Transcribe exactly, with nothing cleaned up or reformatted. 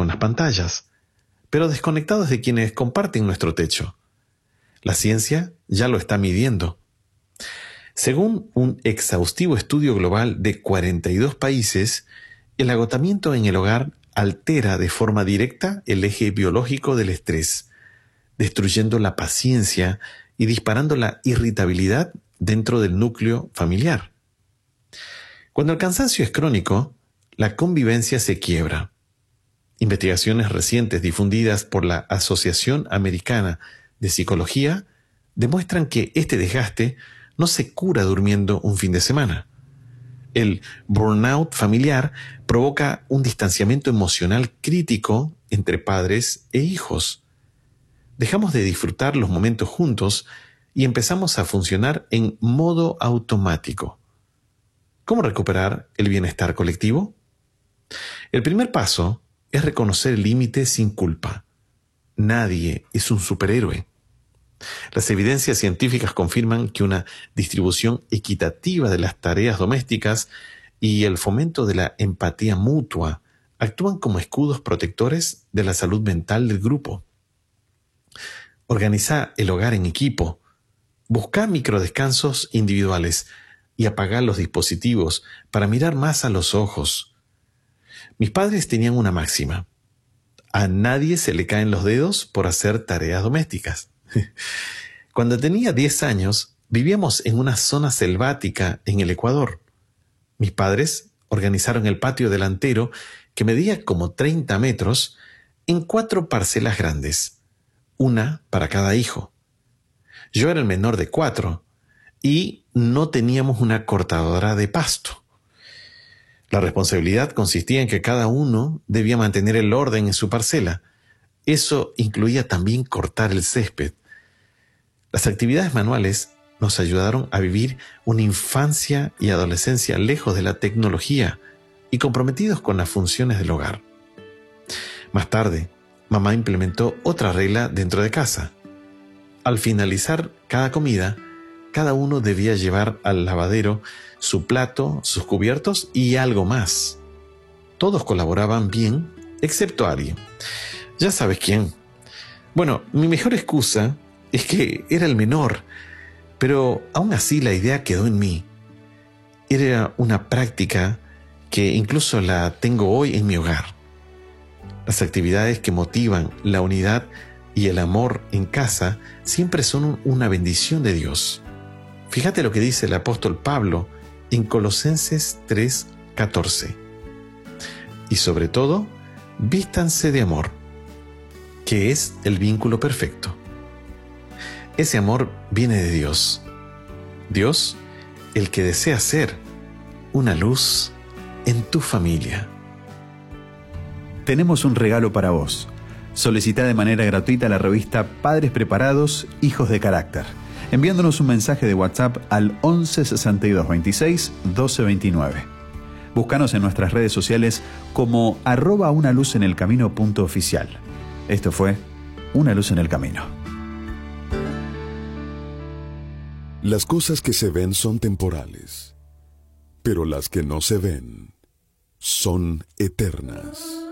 con las pantallas, pero desconectados de quienes comparten nuestro techo. La ciencia ya lo está midiendo. Según un exhaustivo estudio global de cuarenta y dos países, el agotamiento en el hogar altera de forma directa el eje biológico del estrés, destruyendo la paciencia y disparando la irritabilidad dentro del núcleo familiar. Cuando el cansancio es crónico, la convivencia se quiebra. Investigaciones recientes difundidas por la Asociación Americana de Psicología demuestran que este desgaste no se cura durmiendo un fin de semana. El burnout familiar provoca un distanciamiento emocional crítico entre padres e hijos. Dejamos de disfrutar los momentos juntos y empezamos a funcionar en modo automático. ¿Cómo recuperar el bienestar colectivo? El primer paso es reconocer el límite sin culpa. Nadie es un superhéroe. Las evidencias científicas confirman que una distribución equitativa de las tareas domésticas y el fomento de la empatía mutua actúan como escudos protectores de la salud mental del grupo. Organiza el hogar en equipo, busca microdescansos individuales y apaga los dispositivos para mirar más a los ojos. Mis padres tenían una máxima: a nadie se le caen los dedos por hacer tareas domésticas. Cuando tenía diez años, vivíamos en una zona selvática en el Ecuador. Mis padres organizaron el patio delantero, que medía como treinta metros, en cuatro parcelas grandes, una para cada hijo. Yo era el menor de cuatro y no teníamos una cortadora de pasto. La responsabilidad consistía en que cada uno debía mantener el orden en su parcela. Eso incluía también cortar el césped. Las actividades manuales nos ayudaron a vivir una infancia y adolescencia lejos de la tecnología y comprometidos con las funciones del hogar. Más tarde, mamá implementó otra regla dentro de casa. Al finalizar cada comida, cada uno debía llevar al lavadero su plato, sus cubiertos y algo más. Todos colaboraban bien, excepto alguien. Ya sabes quién. Bueno, mi mejor excusa es que era el menor, pero aún así la idea quedó en mí. Era una práctica que incluso la tengo hoy en mi hogar. Las actividades que motivan la unidad y el amor en casa siempre son una bendición de Dios. Fíjate lo que dice el apóstol Pablo en Colosenses tres catorce. Y sobre todo, vístanse de amor, que es el vínculo perfecto. Ese amor viene de Dios. Dios, el que desea ser una luz en tu familia. Tenemos un regalo para vos. Solicita de manera gratuita la revista Padres Preparados, Hijos de Carácter, enviándonos un mensaje de WhatsApp al once sesenta y dos veintiséis doce veintinueve. Búscanos en nuestras redes sociales como arroba una luz en el camino punto oficial. Esto fue Una Luz en el Camino. Las cosas que se ven son temporales, pero las que no se ven son eternas.